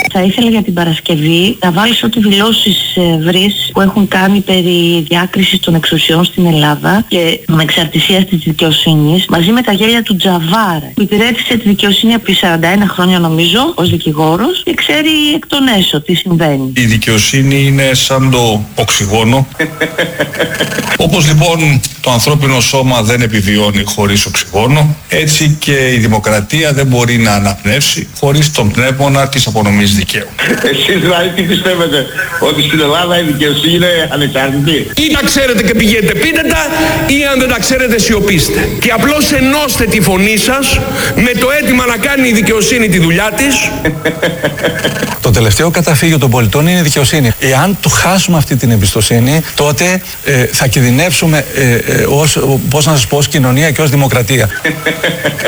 Θα ήθελα για την Παρασκευή να βάλεις ό,τι δηλώσεις βρεις που έχουν κάνει περί διάκρισης των εξουσιών στην Ελλάδα και ανεξαρτησίας της δικαιοσύνης, μαζί με τα γέλια του Τζαβάρ, που υπηρέτησε τη δικαιοσύνη επί 41 χρόνια νομίζω ως δικηγόρος και ξέρει εκ των έσω τι συμβαίνει. Η δικαιοσύνη είναι σαν το οξυγόνο. Όπως λοιπόν το ανθρώπινο σώμα δεν επιβιώνει χωρίς οξυγόνο, έτσι και η δημοκρατία δεν μπορεί να αναπνεύσει χωρίς τον πνεύμονα της απονομής δικαίου. Εσείς δηλαδή τι πιστεύετε, ότι στην Ελλάδα η δικαιοσύνη είναι ανεξάρτητη? Ή τα ξέρετε και πηγαίνετε πείτε τα, ή αν δεν τα ξέρετε σιωπήστε. Και απλώς ενώστε τη φωνή σας με το αίτημα να κάνει η δικαιοσύνη τη δουλειά της. Το τελευταίο καταφύγιο των πολιτών είναι η δικαιοσύνη. Εάν του χάσουμε αυτή την εμπιστοσύνη, τότε θα κινδυνεύσουμε ως κοινωνία και ως δημοκρατία.